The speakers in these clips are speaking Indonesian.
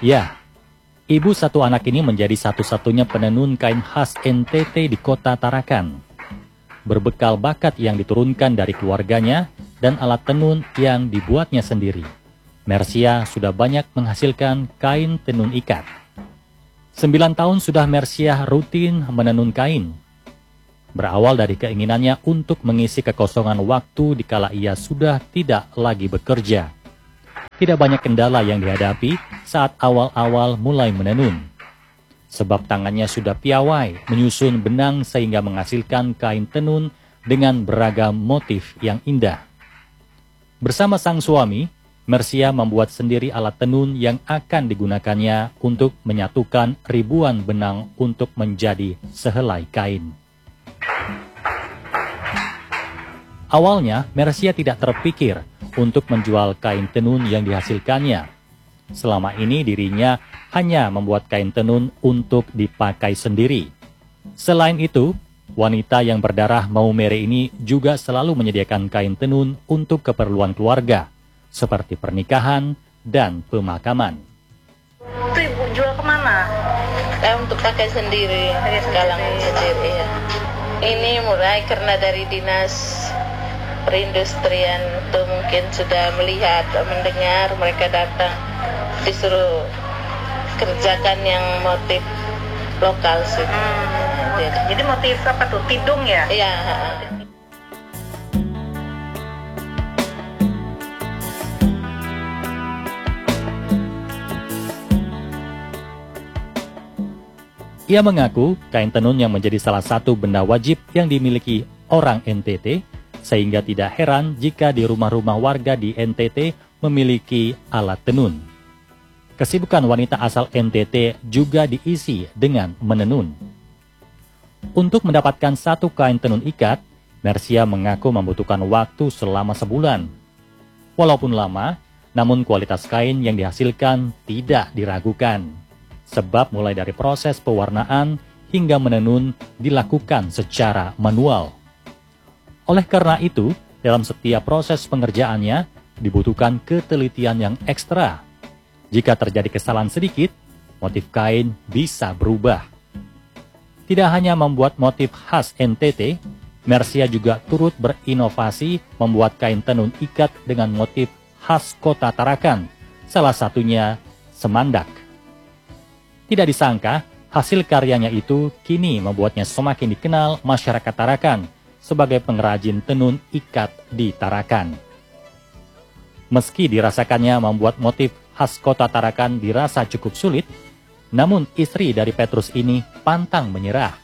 Ya, ibu satu anak ini menjadi satu-satunya penenun kain khas NTT di kota Tarakan. Berbekal bakat yang diturunkan dari keluarganya dan alat tenun yang dibuatnya sendiri, Mersia sudah banyak menghasilkan kain tenun ikat. 9 tahun sudah Mersia rutin menenun kain. Berawal dari keinginannya untuk mengisi kekosongan waktu dikala ia sudah tidak lagi bekerja. Tidak banyak kendala yang dihadapi saat awal-awal mulai menenun. Sebab tangannya sudah piawai menyusun benang sehingga menghasilkan kain tenun dengan beragam motif yang indah. Bersama sang suami, Mersia membuat sendiri alat tenun yang akan digunakannya untuk menyatukan ribuan benang untuk menjadi sehelai kain. Awalnya, Mersia tidak terpikir untuk menjual kain tenun yang dihasilkannya. Selama ini dirinya hanya membuat kain tenun untuk dipakai sendiri. Selain itu, wanita yang berdarah Maumere ini juga selalu menyediakan kain tenun untuk keperluan keluarga, seperti pernikahan dan pemakaman. Itu ibu jual kemana? Untuk pakai sendiri, galang sendiri ya. Ini mulai karena dari dinas perindustrian itu mungkin sudah melihat, mendengar, mereka datang disuruh kerjakan yang motif lokal sih. Jadi motif apa tuh? Tidung ya? Iya. Ia mengaku kain tenun yang menjadi salah satu benda wajib yang dimiliki orang NTT, sehingga tidak heran jika di rumah-rumah warga di NTT memiliki alat tenun. Kesibukan wanita asal NTT juga diisi dengan menenun. Untuk mendapatkan satu kain tenun ikat, Mersia mengaku membutuhkan waktu selama sebulan. Walaupun lama, namun kualitas kain yang dihasilkan tidak diragukan. Sebab mulai dari proses pewarnaan hingga menenun dilakukan secara manual. Oleh karena itu, dalam setiap proses pengerjaannya dibutuhkan ketelitian yang ekstra. Jika terjadi kesalahan sedikit, motif kain bisa berubah. Tidak hanya membuat motif khas NTT, Mersia juga turut berinovasi membuat kain tenun ikat dengan motif khas kota Tarakan, salah satunya semandak. Tidak disangka, hasil karyanya itu kini membuatnya semakin dikenal masyarakat Tarakan sebagai pengrajin tenun ikat di Tarakan. Meski dirasakannya membuat motif khas kota Tarakan dirasa cukup sulit, namun istri dari Petrus ini pantang menyerah.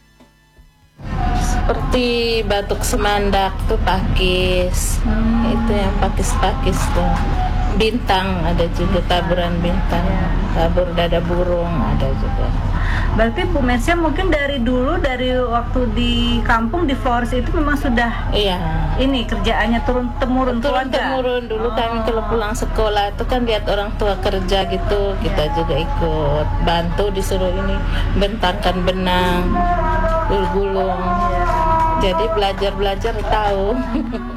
Seperti batuk semandak tuh pakis, itu yang pakis-pakis tuh. Bintang ada juga, taburan bintang, tabur dada burung ada juga. Berarti Bu Mersia mungkin dari dulu, dari waktu di kampung di Flores itu memang sudah ini kerjaannya turun-temurun keluarga? Turun-temurun. Dulu kami kalau pulang sekolah itu kan lihat orang tua kerja gitu, kita juga ikut bantu, disuruh ini bentangkan benang, gulung. Jadi belajar tahu.